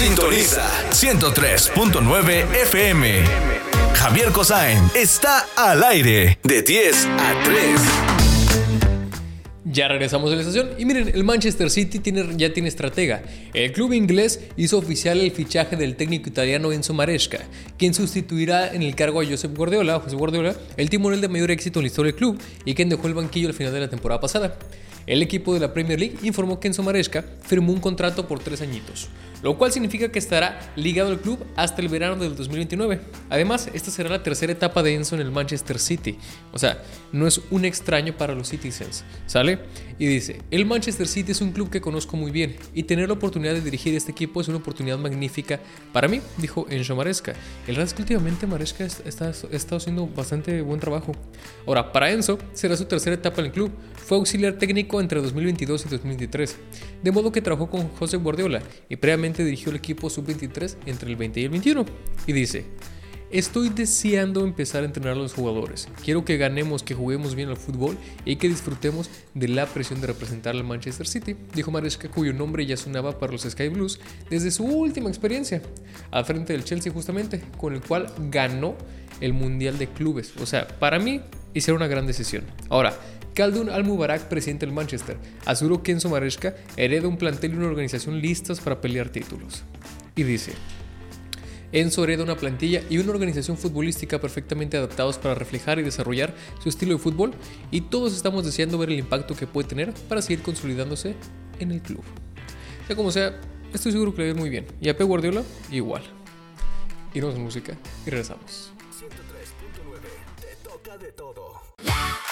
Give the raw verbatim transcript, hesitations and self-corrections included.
Sintoniza ciento tres punto nueve F M. Javier Cosain está al aire de diez a tres. Ya regresamos a la estación y miren, el Manchester City tiene, ya tiene estratega. El club inglés hizo oficial el fichaje del técnico italiano Enzo Maresca, quien sustituirá en el cargo a Josep Guardiola, José Guardiola, el timonel de mayor éxito en la historia del club y quien dejó el banquillo al final de la temporada pasada. El equipo de la Premier League informó que Enzo Maresca firmó un contrato por tres añitos, lo cual significa que estará ligado al club hasta el verano del dos mil veintinueve. Además, esta será la tercera etapa de Enzo en el Manchester City. O sea, no es un extraño para los Citizens, ¿sale? Y dice, el Manchester City es un club que conozco muy bien y tener la oportunidad de dirigir este equipo es una oportunidad magnífica para mí, dijo Enzo Maresca. El verdad es que últimamente Maresca está, está, está haciendo bastante buen trabajo. Ahora, para Enzo será su tercera etapa en el club. Fue auxiliar técnico entre dos mil veintidós y dos mil veintitrés, de modo que trabajó con José Guardiola y previamente dirigió el equipo sub veintitrés entre el veinte y el veintiuno. Y dice, estoy deseando empezar a entrenar a los jugadores. Quiero que ganemos, que juguemos bien al fútbol y que disfrutemos de la presión de representar al Manchester City, dijo Maresca, cuyo nombre ya sonaba para los Sky Blues desde su última experiencia al frente del Chelsea, justamente, con el cual ganó el Mundial de Clubes. O sea, para mí hicieron una gran decisión. Ahora, Khaldun Al-Mubarak, presidente del Manchester, aseguró que Enzo Maresca hereda un plantel y una organización listas para pelear títulos. Y dice, Enzo hereda una plantilla y una organización futbolística perfectamente adaptados para reflejar y desarrollar su estilo de fútbol y todos estamos deseando ver el impacto que puede tener para seguir consolidándose en el club. Sea como sea, estoy seguro que le va muy bien. Y a Pep Guardiola, igual. Iremos a música y regresamos. ciento tres punto nueve, te toca de todo.